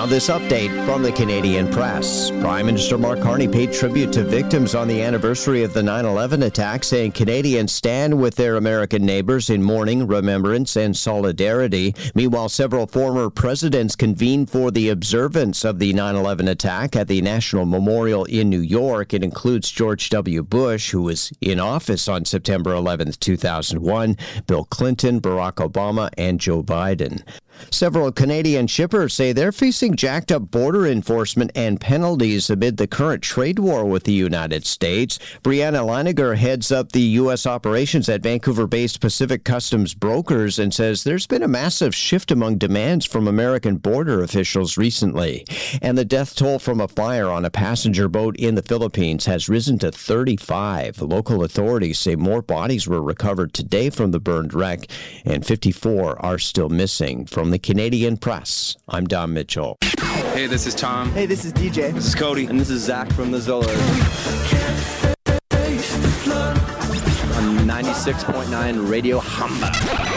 this update from the Canadian Press. Prime Minister Mark Carney paid tribute to victims on the anniversary of the 9/11 attack, saying Canadians stand with their American neighbors in mourning, remembrance, and solidarity. Meanwhile, several former presidents convened for the observance of the 9/11 attack at the National Memorial in New York. It includes George W. Bush, who was in office on September 11th, 2001, Bill Clinton, Barack Obama, and Joe Biden. Several Canadian shippers say they're facing jacked-up border enforcement and penalties amid the current trade war with the United States. Brianna Leiniger heads up the U.S. operations at Vancouver-based Pacific Customs Brokers and says there's been a massive shift among demands from American border officials recently. And the death toll from a fire on a passenger boat in the Philippines has risen to 35. Local authorities say more bodies were recovered today from the burned wreck, and 54 are still missing. From the Canadian Press, I'm Don Mitchell. Hey, this is Tom. Hey, this is DJ. This is Cody. And this is Zach from the Zollers. On 96.9 Radio Hamba.